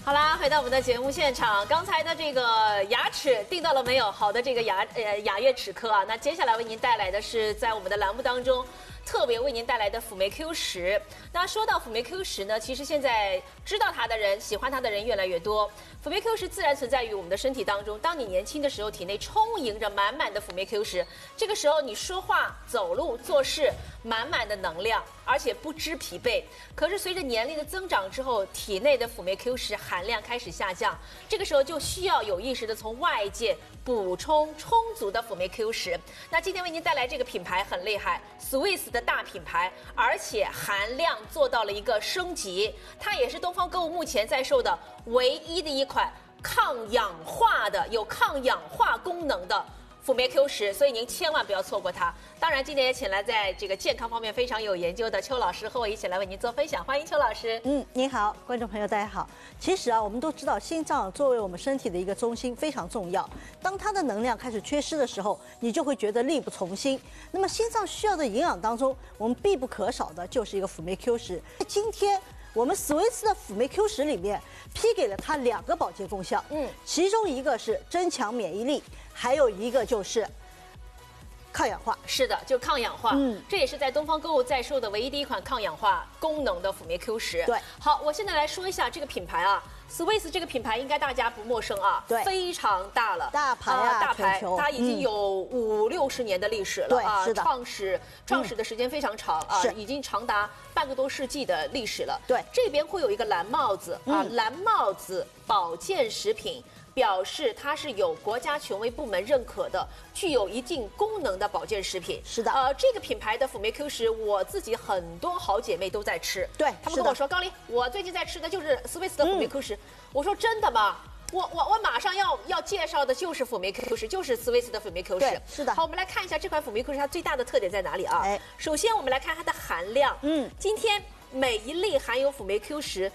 好啦，回到我们的节目现场，刚才的这个牙齿定到了没有？好的，这个雅悦齿科啊，那接下来为您带来的是在我们的栏目当中特别为您带来的辅酶 Q10。那说到辅酶 Q10呢，其实现在知道它的人、喜欢它的人越来越多。辅酶 Q10自然存在于我们的身体当中。当你年轻的时候，体内充盈着满满的辅酶 Q10，这个时候你说话、走路、做事满满的能量，而且不知疲惫。可是随着年龄的增长之后，体内的辅酶 Q10含量开始下降，这个时候就需要有意识的从外界补充充足的辅酶 Q10。那今天为您带来这个品牌很厉害 ，Swiss 的大品牌，而且含量做到了一个升级，它也是东方购物目前在售的唯一的一款抗氧化的、有抗氧化功能的辅酶 Q10，所以您千万不要错过它。当然，今天也请来在这个健康方面非常有研究的邱老师和我一起来为您做分享，欢迎邱老师。 您好，观众朋友大家好。其实啊，我们都知道心脏作为我们身体的一个中心非常重要。当它的能量开始缺失的时候，你就会觉得力不从心。那么心脏需要的营养当中，我们必不可少的就是一个辅酶 Q10。今天我们Swiss的辅酶 Q10里面批给了它2个保健功效，其中一个是增强免疫力，还有一个就是抗氧化。 是的，就抗氧化。这也是在东方购物在售的唯一的一款抗氧化功能的辅酶 Q10。 对， 好，我现在来说一下这个品牌啊。Swiss 这个品牌应该大家不陌生啊， 对， 非常大了， 大牌啊， 大牌，它已经有50-60年的历史了啊， 是的， 创始的时间非常长啊，已经长达半个多世纪的历史了。 对， 这边会有一个蓝帽子啊，蓝帽子保健食品。表示它是有国家权威部门认可的，具有一定功能的保健食品。 是的， 这个品牌的辅酶 Q10，我自己很多好姐妹都在吃。 对， 他们跟我说，高丽，我最近在吃的就是 Swiss 的辅酶 Q10。我说真的吗？我马上要介绍的就是辅酶 Q10，就是 Swiss 的辅酶 Q10。 对，是的。 好，我们来看一下这款辅酶 Q10它最大的特点在哪里啊？首先我们来看它的含量。今天每一粒含有辅酶 Q10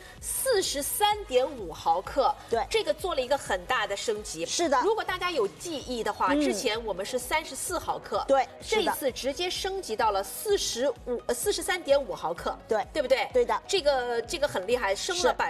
43.5毫克， 对， 这个做了一个很大的升级。 是的， 如果大家有记忆的话，之前我们是34毫克， 对， 这一次直接升级到了43.5毫克，对不对？ 对的， 这个很厉害，升了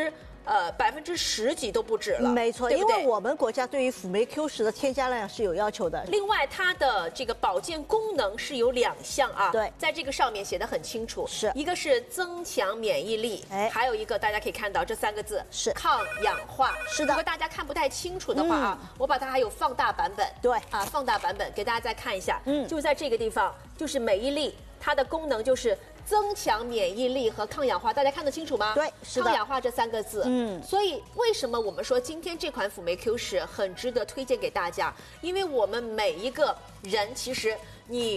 10%几都不止了。 没错，因为我们国家对于辅酶 Q10的添加量是有要求的。 另外，它的这个保健功能是有2项啊， 对， 在这个上面写得很清楚， 是一个是增强免疫力，还有一个大家可以看到这3个字是抗氧化。 是的， 如果大家看不太清楚的话啊，我把它还有放大版本， 对啊，放大版本给大家再看一下，就在这个地方，就是每一粒它的功能就是增强免疫力和抗氧化，大家看得清楚吗？ 对，是的， 抗氧化这3个字。所以为什么我们说今天这款辅酶 Q10很值得推荐给大家？因为我们每一个人其实你